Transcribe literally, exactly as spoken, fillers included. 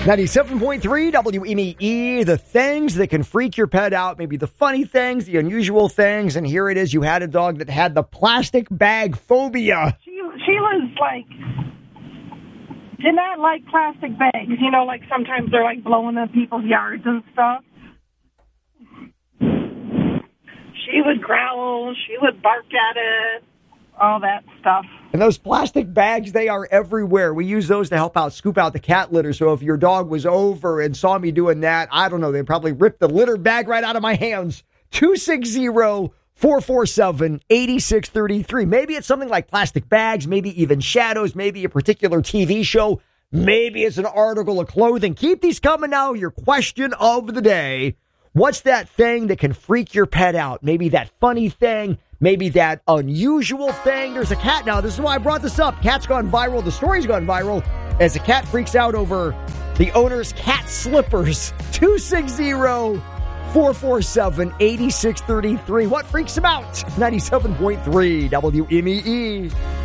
ninety-seven point three W M E, the things that can freak your pet out, maybe the funny things, the unusual things, and here it is. You had a dog that had the plastic bag phobia. She, she was like, did not like plastic bags. You know, like sometimes they're like blowing up people's yards and stuff. She would growl, she would bark at it, all that stuff. And those plastic bags, they are everywhere. We use those to help out, scoop out the cat litter. So if your dog was over and saw me doing that, I don't know, they'd probably rip the litter bag right out of my hands. two six zero, four four seven, eight six three three. Maybe it's something like plastic bags, maybe even shadows, maybe a particular T V show. Maybe it's an article of clothing. Keep these coming now. Your question of the day. What's that thing that can freak your pet out? Maybe that funny thing. Maybe that unusual thing. There's a cat now. This is why I brought this up. Cat's gone viral. The story's gone viral as a cat freaks out over the owner's cat slippers. two six zero, four four seven, eight six three three. What freaks him out? ninety-seven point three W M E E.